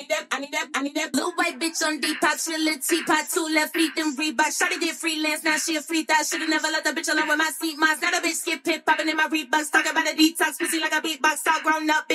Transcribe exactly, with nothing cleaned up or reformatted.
need that, I need that, I need that. Little white bitch on Depop, she a little teapot, two left feet, them Reebok. Shawty did freelance, now she a free thought. Shoulda never let the bitch alone with my seat moss. Now the bitch skip pit, popping in my Reeboks, talking about a detox, pussy like a beatbox, all grown up.